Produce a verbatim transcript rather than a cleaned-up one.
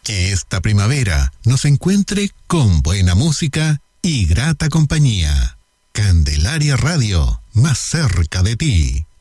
Que esta primavera nos encuentre con buena música y grata compañía. Candelaria Radio, más cerca de ti.